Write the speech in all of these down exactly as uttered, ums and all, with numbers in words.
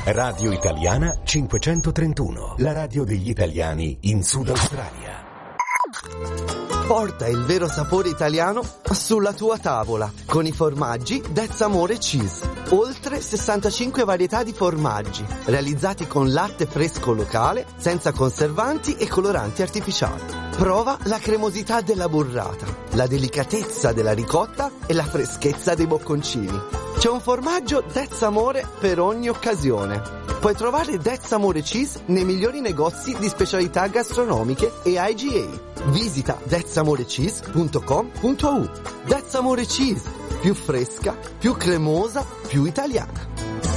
Radio Italiana cinquecentotrentuno, la radio degli italiani in Sud Australia. Porta il vero sapore italiano sulla tua tavola con i formaggi That's Amore Cheese. Oltre sessantacinque varietà di formaggi realizzati con latte fresco locale, senza conservanti e coloranti artificiali. Prova la cremosità della burrata, la delicatezza della ricotta e la freschezza dei bocconcini. C'è un formaggio That's Amore per ogni occasione. Puoi trovare That's Amore Cheese nei migliori negozi di specialità gastronomiche e I G A. Visita that's amore cheese punto com punto a u. That's Amore Cheese, più fresca, più cremosa, più italiana.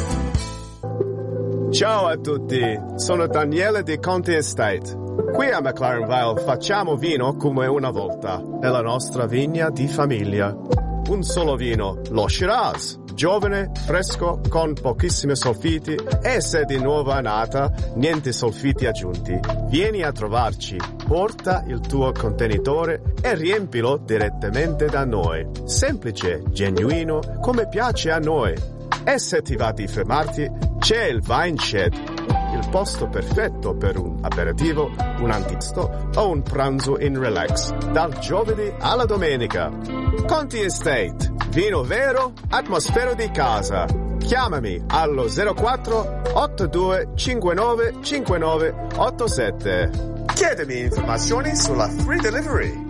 Ciao a tutti, sono Daniele di Conti Estate. Qui a McLaren Vale facciamo vino come una volta, nella nostra vigna di famiglia. Un solo vino, lo Shiraz, giovane, fresco, con pochissimi solfiti e se di nuova annata, niente solfiti aggiunti. Vieni a trovarci, porta il tuo contenitore e riempilo direttamente da noi. Semplice, genuino, come piace a noi. E se ti va di fermarti, c'è il Vine Shed, il posto perfetto per un aperitivo, un antipasto o un pranzo in relax, dal giovedì alla domenica. Conti Estate, vino vero, atmosfera di casa. Chiamami allo zero quattro otto due cinque nove cinque nove otto sette. Chiedimi informazioni sulla free delivery.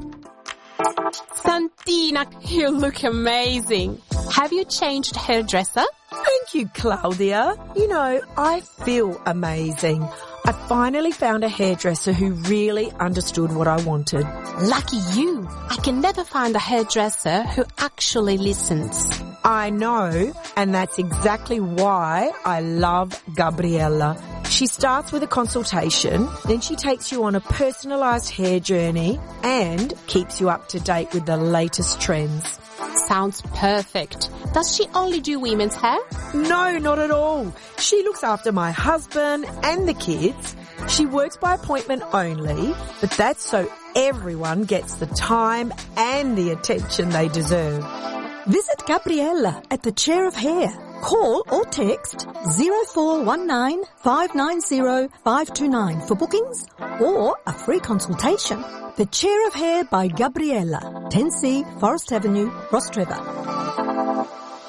Santina, you look amazing. Have you changed hairdresser? Thank you, Claudia. You know, I feel amazing. I finally found a hairdresser who really understood what I wanted. Lucky you. I can never find a hairdresser who actually listens. I know, and that's exactly why I love Gabriella. She starts with a consultation, then she takes you on a personalised hair journey and keeps you up to date with the latest trends. Sounds perfect. Does she only do women's hair? No, not at all. She looks after my husband and the kids. She works by appointment only, but that's so everyone gets the time and the attention they deserve. Visit Gabriella at the Chair of Hair. Call or text zero four one nine five nine zero five two nine for bookings or a free consultation. The Chair of Hair by Gabriella, ten C Forest Avenue, Rostrevor.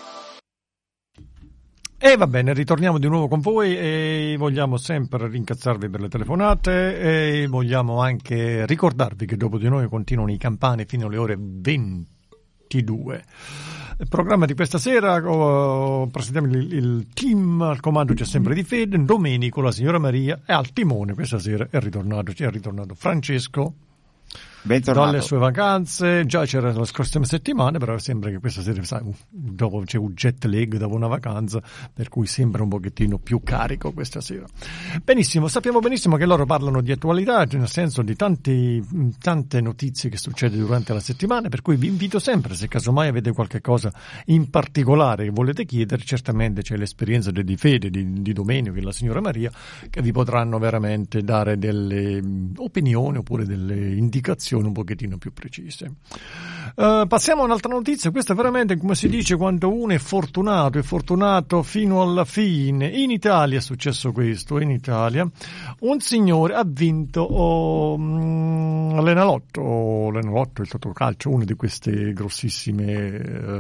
E va bene, ritorniamo di nuovo con voi e vogliamo sempre rincazzarvi per le telefonate e vogliamo anche ricordarvi che dopo di noi continuano i campane fino alle ore ventidue. Il programma di questa sera, oh, presentiamo il, il team, al comando c'è sempre di Fede, Domenico, la signora Maria e al timone questa sera è ritornato, è ritornato Francesco. Bentornato. Dalle sue vacanze, già c'era la scorsa settimana, però sembra che questa sera, sai, dopo c'è un jet lag dopo una vacanza, per cui sembra un pochettino più carico questa sera. Benissimo, sappiamo benissimo che loro parlano di attualità, nel senso di tanti, tante notizie che succede durante la settimana, per cui vi invito sempre, se casomai avete qualche cosa in particolare che volete chiedere, certamente c'è l'esperienza di Fede, di, di Domenico e la signora Maria, che vi potranno veramente dare delle opinioni oppure delle indicazioni un pochettino più precise. Uh, passiamo a un'altra notizia. Questa è veramente, come si dice, quando uno è fortunato, è fortunato fino alla fine. In Italia è successo questo, in Italia un signore ha vinto oh, um, l'Enalotto, oh, l'Enalotto, il Totocalcio, una di queste grossissime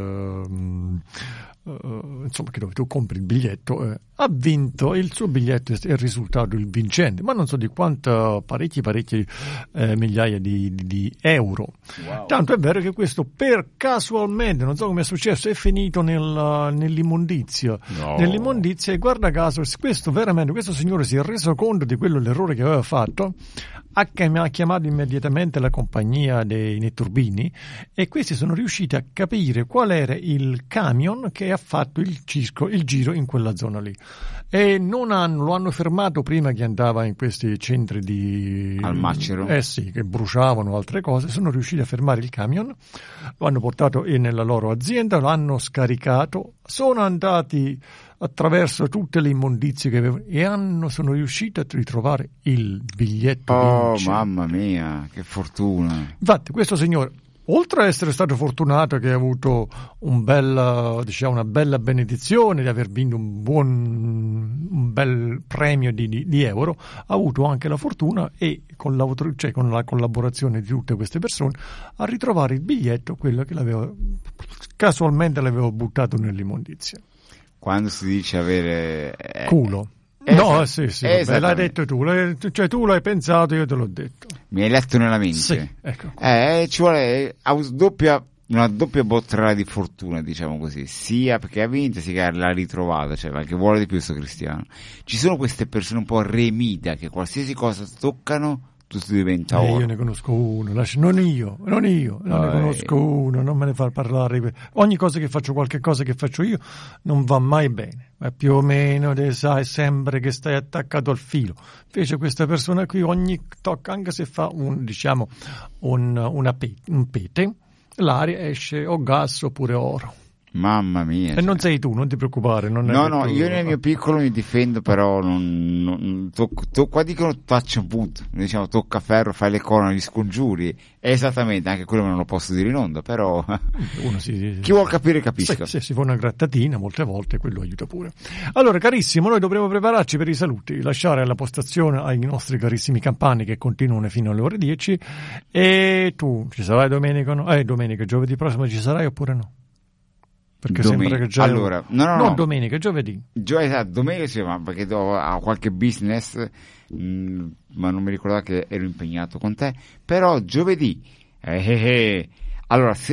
uh, Uh, insomma, che dove tu compri il biglietto, eh, ha vinto, il suo biglietto è risultato il vincente, ma non so di quanto, parecchi parecchi eh, migliaia di, di, di euro. Wow. Tanto è vero che questo per casualmente, non so come è successo, è finito nel, nell'immondizia no. nell'immondizia e guarda caso questo veramente, questo signore si è reso conto di quello, l'errore che aveva fatto, ha chiamato immediatamente la compagnia dei netturbini e questi sono riusciti a capire qual era il camion che ha fatto il, cisco, il giro in quella zona lì e non hanno, lo hanno fermato prima che andava in questi centri di al macero eh sì, che bruciavano altre cose, sono riusciti a fermare il camion, lo hanno portato nella loro azienda, lo hanno scaricato, sono andati attraverso tutte le immondizie che avevano e hanno, sono riusciti a ritrovare il biglietto oh vincente. Mamma mia, che fortuna. Infatti questo signore oltre ad essere stato fortunato che ha avuto un bel, diciamo, una bella benedizione di aver vinto un buon, un bel premio di, di, di euro, ha avuto anche la fortuna e con la, cioè con la collaborazione di tutte queste persone a ritrovare il biglietto, quello che l'avevo casualmente l'avevo buttato nell'immondizia. Quando si dice avere eh, culo. No, sì, sì, vabbè, l'hai detto tu, l'hai, cioè tu l'hai pensato, io te l'ho detto. Mi hai letto nella mente. Sì, ecco. Eh, ci vuole ha avuto doppia, una doppia bottega di fortuna, diciamo così, sia perché ha vinto, sia che l'ha ritrovata, cioè che vuole di più sto Cristiano. Ci sono queste persone un po' remida che qualsiasi cosa toccano tutto diventa eh, oro. Io ne conosco uno, non io, non io, non ne conosco uno, non me ne fa parlare. Ogni cosa che faccio, qualche cosa che faccio io, non va mai bene, ma più o meno te sai sempre che stai attaccato al filo. Invece questa persona qui ogni tocca, anche se fa un, diciamo, un, una pete, un pete, l'aria esce o gas oppure oro. Mamma mia. E cioè. non sei tu, non ti preoccupare. Non no, è no, tu, io nel mio piccolo mi difendo, però non, non to, to, qua dicono faccia un punto, diciamo tocca ferro, fai le corna, gli scongiuri, esattamente, anche quello non lo posso dire in onda, però uno si, chi vuol capire capisca. Se, se si fa una grattatina molte volte quello aiuta pure. Allora carissimo, noi dovremo prepararci per i saluti, lasciare alla postazione ai nostri carissimi campani che continuano fino alle ore dieci. E tu ci sarai domenica? No? Eh, domenica, giovedì prossimo ci sarai oppure no? Perché Domen- sembra che già allora, no, no, no, no. domenica, giovedì. Gio- esatto, domenica sì, ma perché do, ho qualche business, mh, ma non mi ricordavo che ero impegnato con te. Però giovedì, eh, eh, eh. allora se